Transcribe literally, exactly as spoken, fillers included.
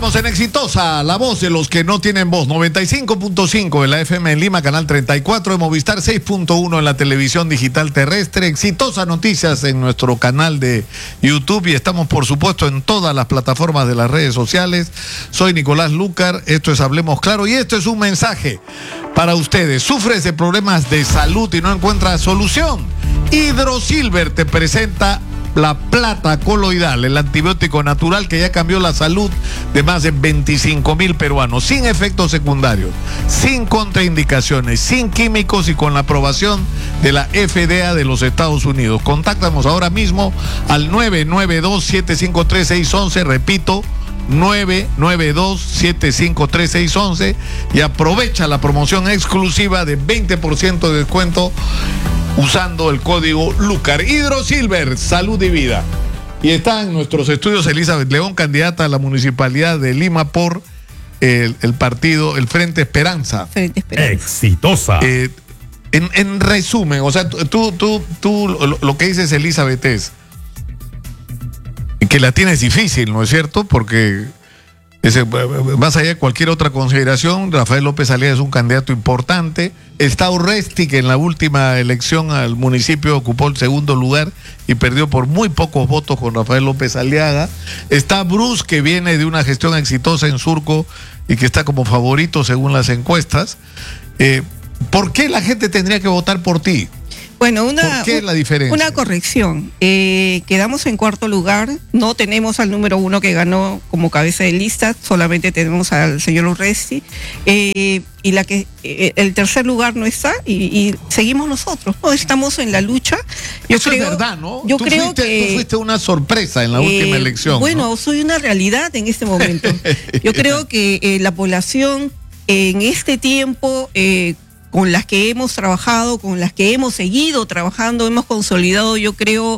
Estamos en Exitosa, la voz de los que no tienen voz. noventa y cinco punto cinco en la F M en Lima, canal treinta y cuatro de Movistar, seis punto uno en la televisión digital terrestre. Exitosa Noticias en nuestro canal de YouTube y estamos, por supuesto, en todas las plataformas de las redes sociales. Soy Nicolás Lucar, esto es Hablemos Claro y esto es un mensaje para ustedes. ¿Sufres de problemas de salud y no encuentras solución? Hidrosilver te presenta la plata coloidal, el antibiótico natural que ya cambió la salud de más de veinticinco mil peruanos, sin efectos secundarios, sin contraindicaciones, sin químicos y con la aprobación de la F D A de los Estados Unidos. Contáctanos ahora mismo al nueve nueve dos, siete cinco tres, seis uno uno, repito, nueve nueve dos, siete cinco tres, seis uno uno, y aprovecha la promoción exclusiva de veinte por ciento de descuento usando el código Lucar. Hidrosilver, salud y vida. Y está en nuestros estudios Elizabeth León, candidata a la Municipalidad de Lima por el, el partido, el Frente Esperanza. Frente Esperanza. Exitosa. Eh, en, en resumen, o sea, tú, tú, tú lo, lo que dices, Elizabeth, es que la tienes difícil, ¿no es cierto? Porque ese, más allá de cualquier otra consideración, Rafael López Aliaga es un candidato importante. Está Urresti, que en la última elección al municipio ocupó el segundo lugar y perdió por muy pocos votos con Rafael López Aliaga. Está Bruce, que viene de una gestión exitosa en Surco y que está como favorito según las encuestas. Eh, ¿Por qué la gente tendría que votar por ti? Bueno, una, ¿Por qué la diferencia? Una corrección. Eh, quedamos en cuarto lugar. No tenemos al número uno que ganó como cabeza de lista, solamente tenemos al señor Urresti. Eh, y la que eh, el tercer lugar no está y, y seguimos nosotros. No estamos en la lucha. Yo Eso creo, es verdad, ¿no? Yo tú, creo fuiste, que tú fuiste una sorpresa en la eh, última elección. Bueno, ¿no? soy una realidad en este momento. Yo creo que eh, la población en este tiempo eh, con las que hemos trabajado, con las que hemos seguido trabajando, hemos consolidado, yo creo,